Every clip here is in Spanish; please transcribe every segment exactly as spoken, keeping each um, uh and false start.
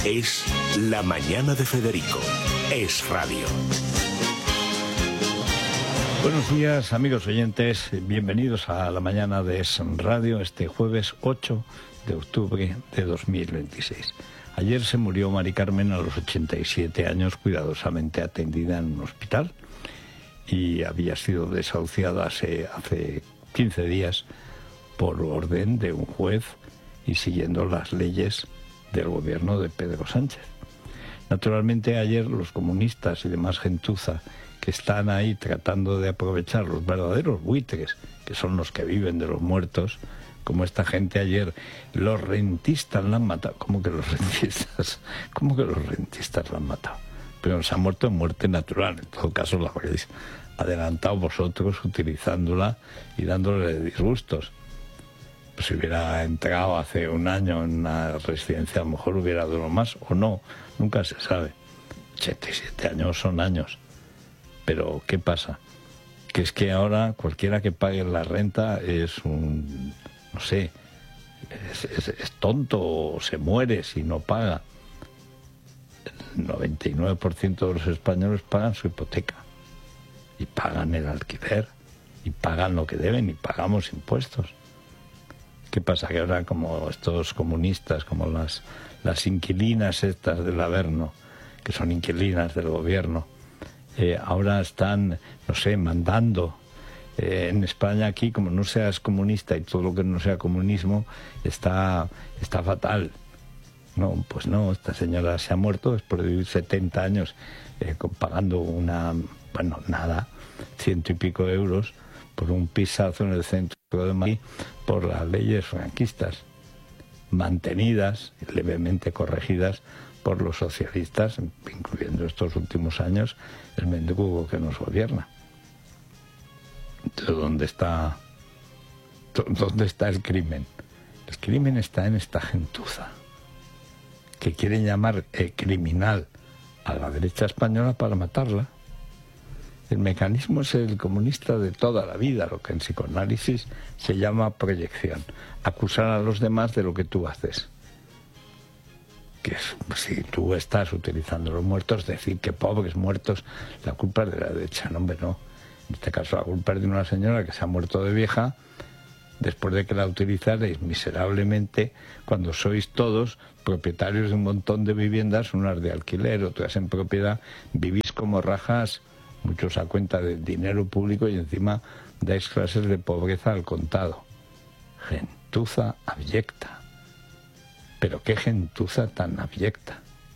Es La Mañana de Federico. Es radio. Buenos días, amigos oyentes. Bienvenidos a La Mañana de Es Radio este jueves ocho de octubre de dos mil veintiséis. Ayer se murió Mari Carmen a los ochenta y siete años, cuidadosamente atendida en un hospital, y había sido desahuciada hace, hace quince días por orden de un juez y siguiendo las leyes del gobierno de Pedro Sánchez. Naturalmente, ayer los comunistas y demás gentuza que están ahí tratando de aprovechar los verdaderos buitres, que son los que viven de los muertos, como esta gente ayer, los rentistas la han matado. ¿Cómo que los rentistas? ¿Cómo que los rentistas la han matado? Pero se ha muerto en muerte natural. En todo caso, la habréis adelantado vosotros utilizándola y dándole disgustos. Pues si hubiera entrado hace un año en una residencia, a lo mejor hubiera durado más o no. Nunca se sabe. ochenta y siete años son años. Pero, ¿qué pasa? Que es que ahora cualquiera que pague la renta es un... no sé, es, es, es tonto o se muere si no paga. El noventa y nueve por ciento de los españoles pagan su hipoteca. Y pagan el alquiler. Y pagan lo que deben y pagamos impuestos. ¿Qué pasa? Que ahora, como estos comunistas, como las, las inquilinas estas del Averno, que son inquilinas del gobierno, eh, ahora están, no sé, mandando. Eh, en España aquí, como no seas comunista y todo lo que no sea comunismo, está, está fatal. No, pues no, esta señora se ha muerto después de vivir setenta años eh, pagando una, bueno, nada, ciento y pico de euros por un pisazo en el centro de Madrid por las leyes franquistas, mantenidas y levemente corregidas por los socialistas, incluyendo estos últimos años el mendrugo que nos gobierna. Entonces, ¿dónde está, dónde está el crimen? El crimen está en esta gentuza, que quieren llamar eh, criminal a la derecha española para matarla. El mecanismo es el comunista de toda la vida, lo que en psicoanálisis se llama proyección. Acusar a los demás de lo que tú haces. Que es, si tú estás utilizando los muertos, decir que pobres muertos, la culpa es de la derecha. No, hombre, no. En este caso la culpa es de una señora que se ha muerto de vieja después de que la utilizaréis miserablemente cuando sois todos propietarios de un montón de viviendas, unas de alquiler, otras en propiedad, vivís como rajas, muchos a cuenta del dinero público y encima dais clases de pobreza al contado. Gentuza abyecta. Pero qué gentuza tan abyecta.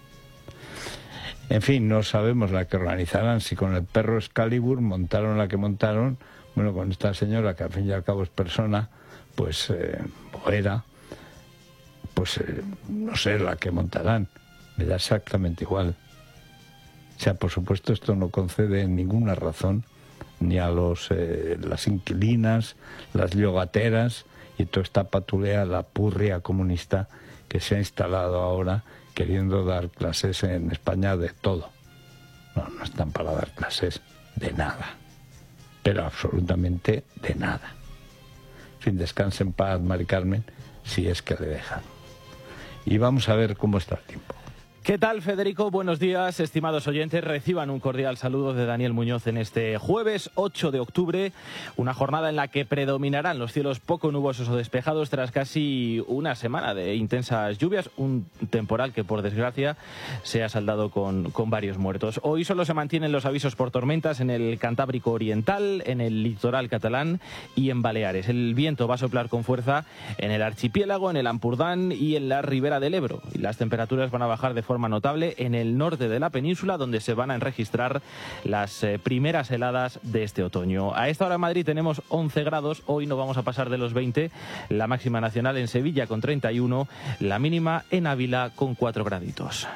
En fin, no sabemos la que organizarán, si con el perro Excalibur montaron la que montaron, bueno, con esta señora que al fin y al cabo es persona, pues, eh, o era, pues, eh, no sé la que montarán, me da exactamente igual. O sea, por supuesto, esto no concede ninguna razón ni a los eh, las inquilinas, las yogateras y toda esta patulea, la purria comunista que se ha instalado ahora queriendo dar clases en España de todo. No, no están para dar clases de nada, pero absolutamente de nada. En fin, descanse en paz, Mari Carmen, si es que le dejan. Y vamos a ver cómo está el tiempo. ¿Qué tal, Federico? Buenos días, estimados oyentes. Reciban un cordial saludo de Daniel Muñoz en este jueves ocho de octubre, una jornada en la que predominarán los cielos poco nubosos o despejados tras casi una semana de intensas lluvias, un temporal que, por desgracia, se ha saldado con, con varios muertos. Hoy solo se mantienen los avisos por tormentas en el Cantábrico Oriental, en el litoral catalán y en Baleares. El viento va a soplar con fuerza en el archipiélago, en el Ampurdán y en la ribera del Ebro. Y las temperaturas van a bajar de forma notable en el norte de la península, donde se van a registrar las eh, primeras heladas de este otoño. A esta hora en Madrid tenemos once grados, hoy no vamos a pasar de los veinte, la máxima nacional en Sevilla con treinta y uno, la mínima en Ávila con cuatro graditos.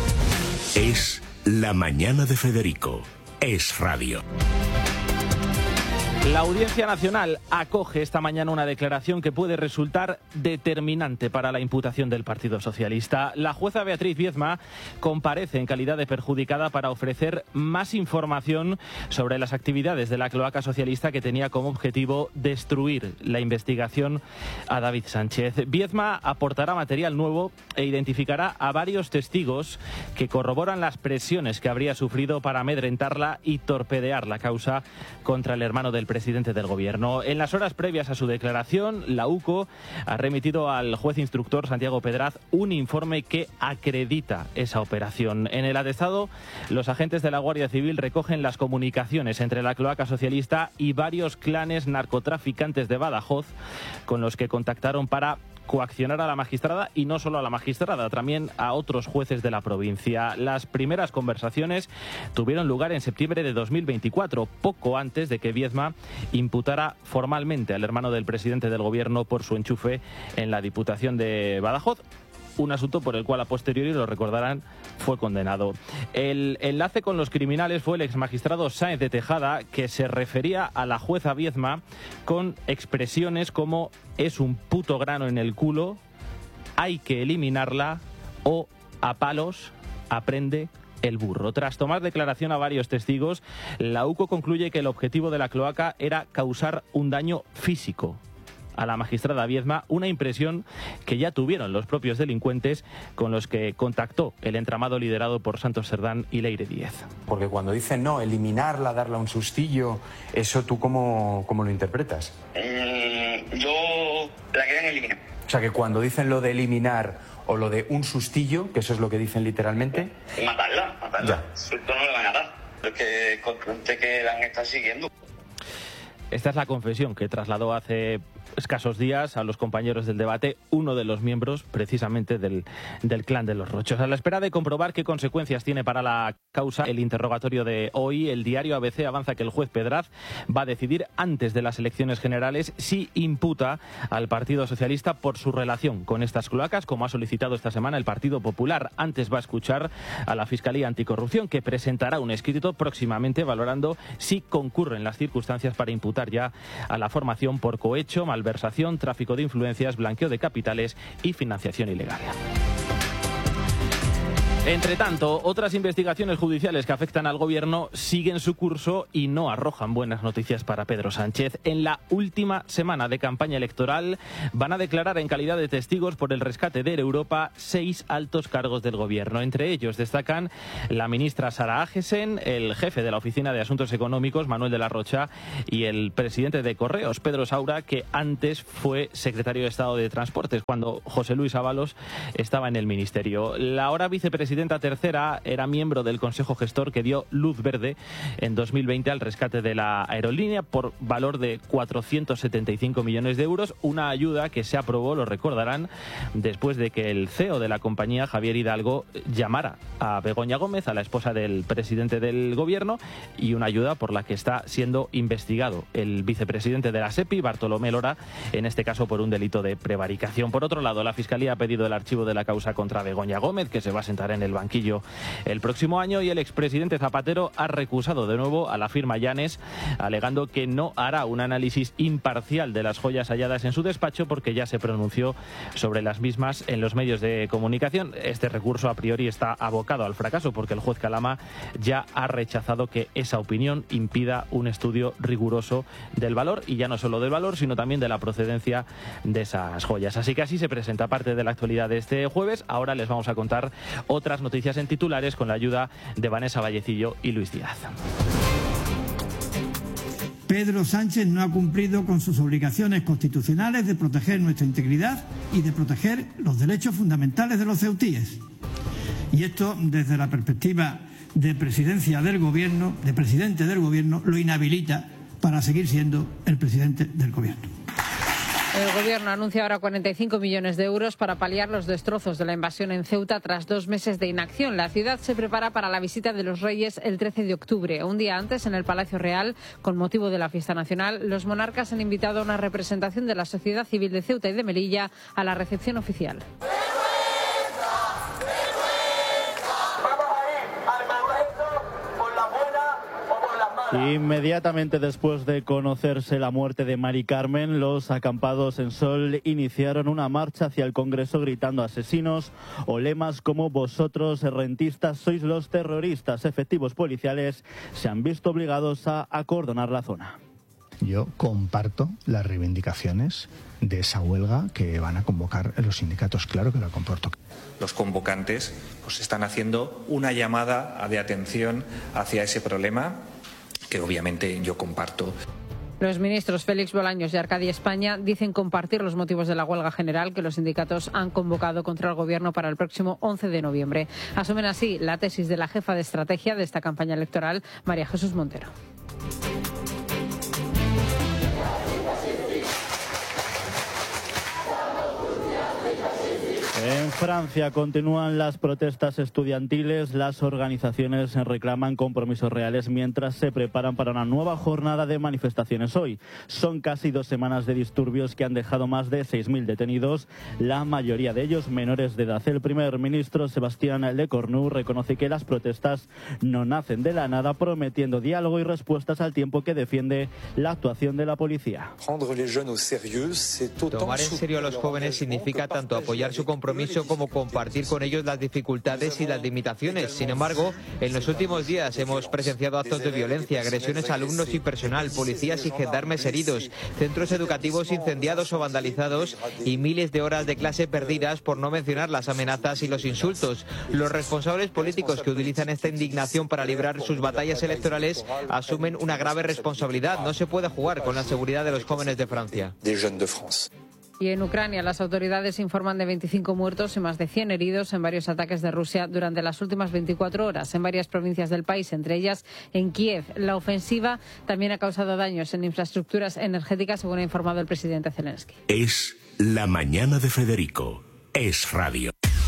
Es La Mañana de Federico. Es radio. La Audiencia Nacional acoge esta mañana una declaración que puede resultar determinante para la imputación del Partido Socialista. La jueza Beatriz Viezma comparece en calidad de perjudicada para ofrecer más información sobre las actividades de la cloaca socialista que tenía como objetivo destruir la investigación a David Sánchez. Viezma aportará material nuevo e identificará a varios testigos que corroboran las presiones que habría sufrido para amedrentarla y torpedear la causa contra el hermano del presidente del Gobierno. En las horas previas a su declaración, la U C O ha remitido al juez instructor Santiago Pedraz un informe que acredita esa operación. En el atestado, los agentes de la Guardia Civil recogen las comunicaciones entre la cloaca socialista y varios clanes narcotraficantes de Badajoz con los que contactaron para coaccionar a la magistrada, y no solo a la magistrada, también a otros jueces de la provincia. Las primeras conversaciones tuvieron lugar en septiembre de dos mil veinticuatro, poco antes de que Viezma imputara formalmente al hermano del presidente del Gobierno por su enchufe en la Diputación de Badajoz. Un asunto por el cual a posteriori, lo recordarán, fue condenado. El enlace con los criminales fue el exmagistrado Sáenz de Tejada, que se refería a la jueza Viezma con expresiones como "es un puto grano en el culo", "hay que eliminarla" o "a palos aprende el burro". Tras tomar declaración a varios testigos, la U C O concluye que el objetivo de la cloaca era causar un daño físico a la magistrada Viezma, una impresión que ya tuvieron los propios delincuentes con los que contactó el entramado liderado por Santos Cerdán y Leire Díez. Porque cuando dicen no, eliminarla, darle un sustillo, ¿eso tú cómo, cómo lo interpretas? Eh, yo la querían eliminar. O sea, que cuando dicen lo de eliminar o lo de un sustillo, que eso es lo que dicen literalmente... Matarla, matarla. Suelto no le van a dar. Porque conste que la han estado siguiendo. Esta es la confesión que trasladó hace escasos días a los compañeros del debate uno de los miembros precisamente del, del clan de los Rochos. A la espera de comprobar qué consecuencias tiene para la causa el interrogatorio de hoy, el diario A B C avanza que el juez Pedraz va a decidir antes de las elecciones generales si imputa al Partido Socialista por su relación con estas cloacas, como ha solicitado esta semana el Partido Popular. Antes va a escuchar a la Fiscalía Anticorrupción, que presentará un escrito próximamente valorando si concurren las circunstancias para imputar ya a la formación por cohecho, malversación, tráfico de influencias, blanqueo de capitales y financiación ilegal. Entre tanto, otras investigaciones judiciales que afectan al Gobierno siguen su curso y no arrojan buenas noticias para Pedro Sánchez. En la última semana de campaña electoral van a declarar en calidad de testigos por el rescate de Europa seis altos cargos del Gobierno. Entre ellos destacan la ministra Sara Agesen, el jefe de la Oficina de Asuntos Económicos, Manuel de la Rocha, y el presidente de Correos, Pedro Saura, que antes fue secretario de Estado de Transportes, cuando José Luis Ábalos estaba en el ministerio. La ahora vicepresidenta Presidenta tercera era miembro del Consejo Gestor que dio luz verde en dos mil veinte al rescate de la aerolínea por valor de cuatrocientos setenta y cinco millones de euros, una ayuda que se aprobó, lo recordarán, después de que el C E O de la compañía, Javier Hidalgo, llamara a Begoña Gómez, a la esposa del presidente del Gobierno, y una ayuda por la que está siendo investigado el vicepresidente de la SEPI, Bartolomé Lora, en este caso por un delito de prevaricación. Por otro lado, la Fiscalía ha pedido el archivo de la causa contra Begoña Gómez, que se va a sentar en el banquillo el próximo año, y el expresidente Zapatero ha recusado de nuevo a la firma Llanes, alegando que no hará un análisis imparcial de las joyas halladas en su despacho porque ya se pronunció sobre las mismas en los medios de comunicación. Este recurso a priori está abocado al fracaso porque el juez Calama ya ha rechazado que esa opinión impida un estudio riguroso del valor, y ya no solo del valor, sino también de la procedencia de esas joyas. Así que así se presenta parte de la actualidad de este jueves. Ahora les vamos a contar otras noticias en titulares con la ayuda de Vanessa Vallecillo y Luis Díaz. Pedro Sánchez no ha cumplido con sus obligaciones constitucionales de proteger nuestra integridad y de proteger los derechos fundamentales de los ceutíes. Y esto, desde la perspectiva de presidencia del Gobierno, de presidente del Gobierno, lo inhabilita para seguir siendo el presidente del Gobierno. El Gobierno anuncia ahora cuarenta y cinco millones de euros para paliar los destrozos de la invasión en Ceuta tras dos meses de inacción. La ciudad se prepara para la visita de los Reyes el trece de octubre. Un día antes, en el Palacio Real, con motivo de la fiesta nacional, los monarcas han invitado a una representación de la sociedad civil de Ceuta y de Melilla a la recepción oficial. Inmediatamente después de conocerse la muerte de Mari Carmen, los acampados en Sol iniciaron una marcha hacia el Congreso gritando asesinos o lemas como vosotros, rentistas, sois los terroristas. Efectivos policiales se han visto obligados a acordonar la zona. Yo comparto las reivindicaciones de esa huelga que van a convocar los sindicatos, claro que lo comporto. Los convocantes pues están haciendo una llamada de atención hacia ese problema que obviamente yo comparto. Los ministros Félix Bolaños y Arcadia España dicen compartir los motivos de la huelga general que los sindicatos han convocado contra el Gobierno para el próximo once de noviembre. Asumen así la tesis de la jefa de estrategia de esta campaña electoral, María Jesús Montero. En Francia continúan las protestas estudiantiles. Las organizaciones reclaman compromisos reales mientras se preparan para una nueva jornada de manifestaciones hoy. Son casi dos semanas de disturbios que han dejado más de seis mil detenidos, la mayoría de ellos menores de edad. El primer ministro Sébastien Lecornu reconoce que las protestas no nacen de la nada, prometiendo diálogo y respuestas al tiempo que defiende la actuación de la policía. Tomar en serio a los jóvenes significa tanto apoyar su compromiso como compartir con ellos las dificultades y las limitaciones. Sin embargo, en los últimos días hemos presenciado actos de violencia, agresiones a alumnos y personal, policías y gendarmes heridos, centros educativos incendiados o vandalizados y miles de horas de clase perdidas, por no mencionar las amenazas y los insultos. Los responsables políticos que utilizan esta indignación para librar sus batallas electorales asumen una grave responsabilidad. No se puede jugar con la seguridad de los jóvenes de Francia. Y en Ucrania, las autoridades informan de veinticinco muertos y más de cien heridos en varios ataques de Rusia durante las últimas veinticuatro horas en varias provincias del país, entre ellas en Kiev. La ofensiva también ha causado daños en infraestructuras energéticas, según ha informado el presidente Zelensky. Es la mañana de Federico. Es radio.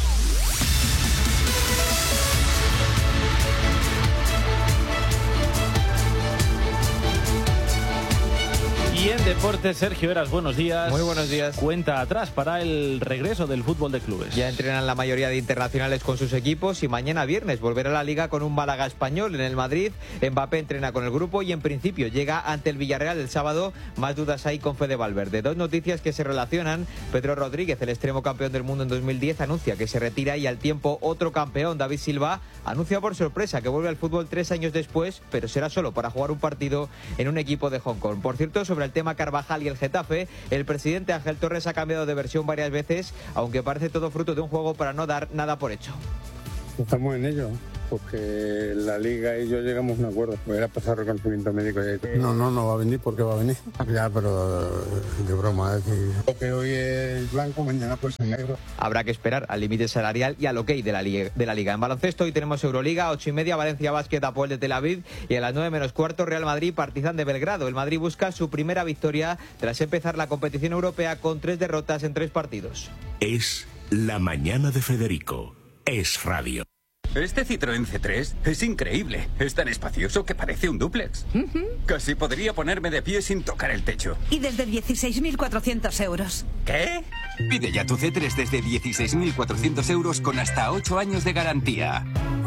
Y en deportes, Sergio Eras, buenos días. Muy buenos días. Cuenta atrás para el regreso del fútbol de clubes. Ya entrenan la mayoría de internacionales con sus equipos y mañana viernes volverá a la Liga con un Málaga español en el Madrid. Mbappé entrena con el grupo y en principio llega ante el Villarreal el sábado. Más dudas hay con Fede Valverde. Dos noticias que se relacionan. Pedro Rodríguez, el extremo campeón del mundo en dos mil diez, anuncia que se retira, y al tiempo otro campeón, David Silva, anuncia por sorpresa que vuelve al fútbol tres años después, pero será solo para jugar un partido en un equipo de Hong Kong. Por cierto, sobre el tema Carvajal y el Getafe, el presidente Ángel Torres ha cambiado de versión varias veces, aunque parece todo fruto de un juego para no dar nada por hecho. Estamos en ello, porque la Liga y yo llegamos a un acuerdo. Voy a pasar reconocimiento médico ya. No, no, no va a venir porque va a venir. Ya, pero de broma. Es decir, lo que hoy es blanco, mañana pues en negro. Habrá que esperar al límite salarial y al ok de la, liga, de la Liga. En baloncesto hoy tenemos Euroliga, ocho y media, Valencia Basket, Apoel de Tel Aviv, y a las nueve menos cuarto, Real Madrid, Partizan de Belgrado. El Madrid busca su primera victoria tras empezar la competición europea con tres derrotas en tres partidos. Es la mañana de Federico. Es radio. Este Citroën C tres es increíble. Es tan espacioso que parece un dúplex. Uh-huh. Casi podría ponerme de pie sin tocar el techo. Y desde dieciséis mil cuatrocientos euros. ¿Qué? Pide ya tu C tres desde dieciséis mil cuatrocientos euros con hasta ocho años de garantía.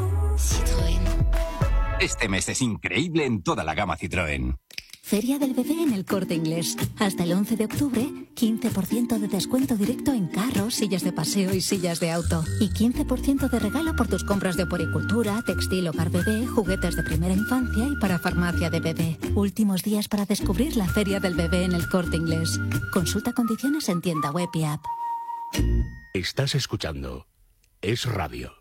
Citroën. Este mes es increíble en toda la gama Citroën. Feria del Bebé en el Corte Inglés. Hasta el once de octubre, quince por ciento de descuento directo en carros, sillas de paseo y sillas de auto. Y quince por ciento de regalo por tus compras de puericultura, textil, hogar bebé, juguetes de primera infancia y para farmacia de bebé. Últimos días para descubrir la Feria del Bebé en el Corte Inglés. Consulta condiciones en tienda web y app. Estás escuchando Es Radio.